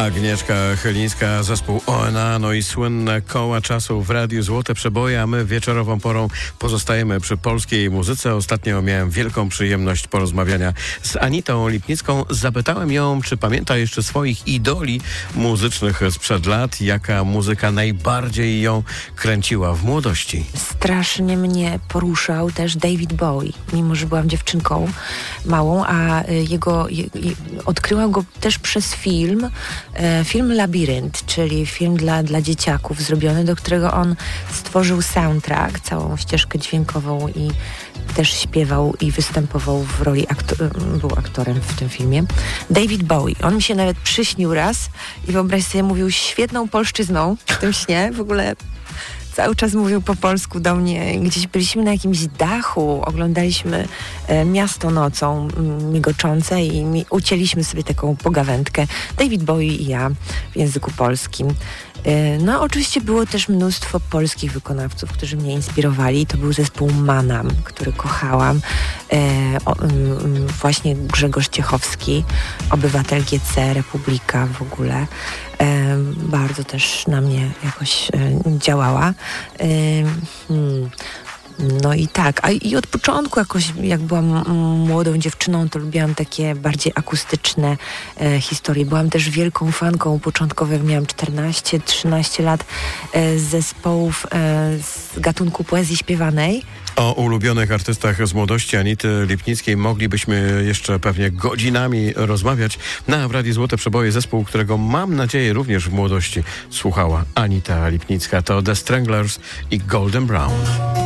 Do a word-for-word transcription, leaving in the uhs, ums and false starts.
Agnieszka Chylińska, zespół O N A, no i słynne koła czasu w radiu Złote Przeboje, a my wieczorową porą pozostajemy przy polskiej muzyce. Ostatnio miałem wielką przyjemność porozmawiania z Anitą Lipnicką. Zapytałem ją, czy pamięta jeszcze swoich idoli muzycznych sprzed lat, jaka muzyka najbardziej ją kręciła w młodości. Strasznie mnie poruszał też David Bowie, mimo że byłam dziewczynką małą, a jego, je, odkryłam go też przez film, film Labirynt, czyli film dla, dla dzieciaków zrobiony, do którego on stworzył soundtrack, całą ścieżkę dźwiękową i też śpiewał i występował w roli, aktor- był aktorem w tym filmie. David Bowie. On mi się nawet przyśnił raz i wyobraź sobie, mówił świetną polszczyzną w tym śnie. W ogóle cały czas mówił po polsku do mnie. Gdzieś byliśmy na jakimś dachu, oglądaliśmy e, Miasto nocą m, migoczące i mi, ucięliśmy sobie taką pogawędkę. David Bowie i ja w języku polskim. E, no oczywiście było też mnóstwo polskich wykonawców, którzy mnie inspirowali. To był zespół Manam, który kochałam. E, o, m, właśnie Grzegorz Ciechowski, Obywatel G C, Republika w ogóle. E, bardzo też na mnie jakoś e, działała. E, hmm. No i tak, a i od początku jakoś, jak byłam m, młodą dziewczyną, to lubiłam takie bardziej akustyczne e, historie. Byłam też wielką fanką początkowo, jak miałam czternaście trzynaście lat, e, zespołów e, z gatunku poezji śpiewanej. O ulubionych artystach z młodości Anity Lipnickiej moglibyśmy jeszcze pewnie godzinami rozmawiać. Na w Radiu Złote Przeboje zespół, którego mam nadzieję również w młodości słuchała Anita Lipnicka. To The Stranglers i Golden Brown.